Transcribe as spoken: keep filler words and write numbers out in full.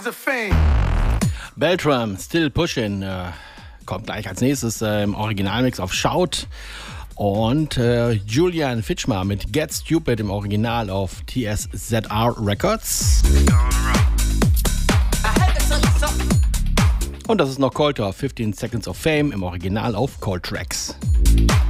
of fame. Beltram, Still Pushin', äh, kommt gleich als nächstes äh, im Originalmix auf Shout. Und äh, Julian Fitchmar mit Get Stupid im Original auf T S Z R Records. Und das ist noch Colter, fifteen Seconds of Fame im Original auf Cold Tracks.